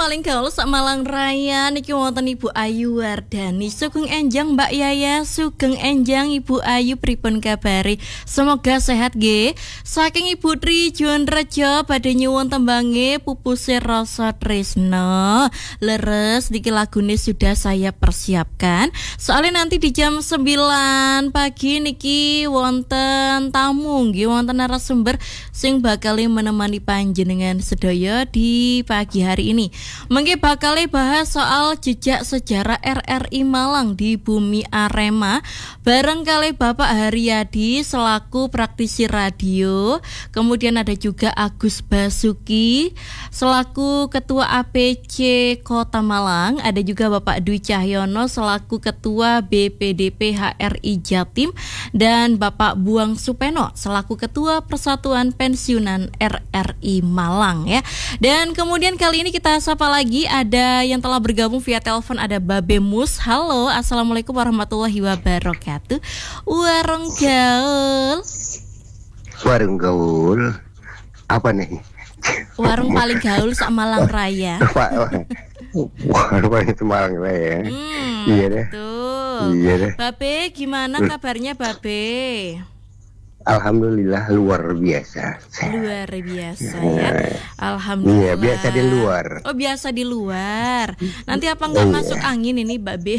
paling gaul sak Malang Raya niki wonten Ibu Ayu Wardani. Sugeng enjang Mbak Yaya, sugeng enjang Ibu Ayu, pripun kabari? Semoga sehat nggih. Saking Ibu Tri Jonrejo badhe nyuwun tembange Pupuse Rasa Tresno. Leres niki lagune sudah saya persiapkan. Soalnya nanti di jam 9 pagi niki wonten tamu nggih, wonten narasumber sing bakal menemani panjenengan sedaya di pagi hari ini. Mengke bakal bahas soal jejak sejarah RRI Malang di bumi Arema bareng kali Bapak Haryadi selaku praktisi radio. Kemudian ada juga Agus Basuki selaku Ketua APC Kota Malang. Ada juga Bapak Dwi Cahyono selaku Ketua BPDP HRI Jatim dan Bapak Buang Supeno selaku Ketua Persatuan Pensiunan RRI Malang ya. Dan kemudian kali ini kita sapa lagi, ada yang telah bergabung via telepon, ada Babe Mus. Halo, assalamualaikum warahmatullahi wabarakatuh. Warung gaul. Warung gaul. Apa nih? Warung paling gaul sak Malang Raya. Warung itu Malang Raya. Iya deh. Tuh. Iya deh. Babe, gimana kabarnya Babe? Alhamdulillah luar biasa. Luar biasa ya. Alhamdulillah. Iya, biasa di luar. Oh, biasa di luar. Nanti apa nggak masuk angin ini, Babe?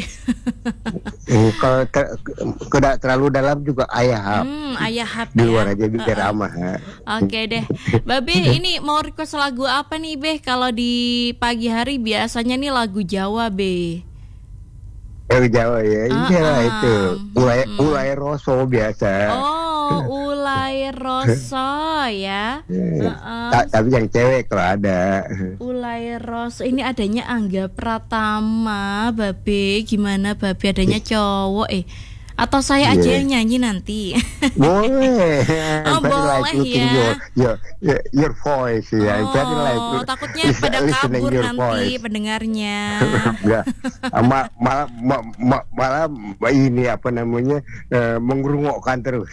Kalau tidak terlalu dalam juga ayah Ayahap di ya. luar aja biar aman. Oke deh. Babe, ini mau request lagu apa nih, Be? Kalau di pagi hari biasanya nih lagu Jawa, Be. Jawa ya, iya itu. Ulai Roso biasa. Oh, Ulai Roso ya. Tapi yang cewek kalau ada. Ulai Roso ini adanya Angga Pratama, Babe. Gimana Babe, adanya cowok atau saya aja yang nyanyi nanti? Boleh. Oh, boleh ya. Your voice ya. Oh, takutnya pada kabur nanti pendengarnya. Malah ini apa namanya, mengerungokkan terus.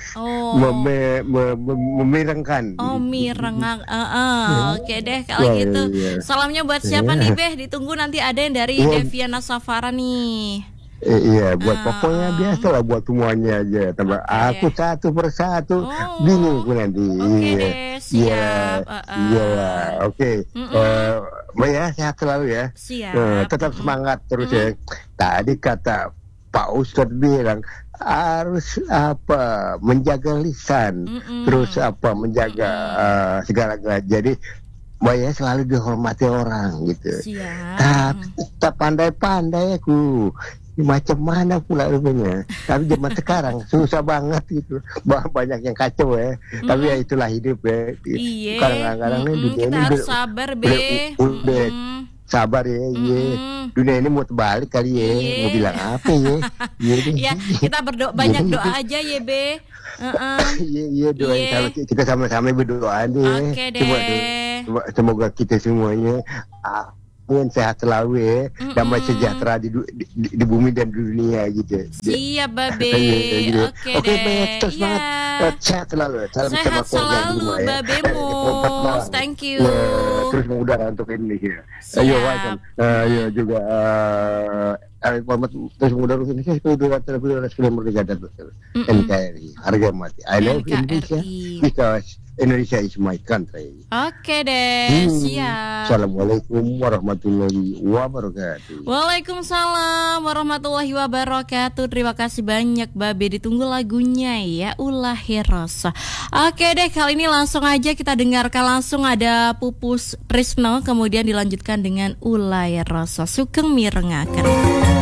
Memirengkan. Oh, mirengak. Oke deh kalau gitu. Salamnya buat siapa nih, Beh? Ditunggu nanti ada yang dari Deviana Safara nih. Iya, buat pokoknya biasa lah buat semuanya aja. Tambah aku satu persatu bingung aku nanti. Oke deh, siap. Iya, oke. Mbak ya, sehat selalu ya. Siap. Tetap semangat terus ya. Tadi kata Pak Ustadz bilang harus menjaga lisan, terus menjaga segala-galanya. Jadi Mbak ya selalu dihormati orang gitu. Siap. Tak pandai-pandai aku. Macam mana pula rupanya. Tapi zaman sekarang susah banget gitu. Banyak yang kacau ya. Tapi ya itulah hidup ya. Iya. Kadang-kadang kita harus sabar, Be. Sabar ya. Dunia ini mau terbalik kali ya. Mau bilang apa ya? Ya, kita berdoa, banyak doa aja ya, Be. Iya doain kalau kita sama-sama berdoa deh. Oke deh. Semoga kita semuanya sehat selalu ya, damai sejahtera di bumi dan di dunia gitu. Siap, Babe. Oke deh. Terus banget. Sehat selalu. Sehat selalu, Babe Mus. Thank you. Terus mengudara untuk Indonesia. Ayo, welcome. Ayo juga. Terus mengudara untuk Indonesia. Kedua terlebih sebelum merdeka dan NKRI. Harga mati. I love Indonesia because Indonesia is my country. Oke deh, siap. Assalamualaikum warahmatullahi wabarakatuh. Waalaikumsalam warahmatullahi wabarakatuh. Terima kasih banyak, Babe. Ditunggu lagunya ya, Ulai Roso. Oke deh, kali ini langsung aja kita dengarkan langsung, ada Pupus Tresno, kemudian dilanjutkan dengan Ulai Roso. Sugeng mirengaken.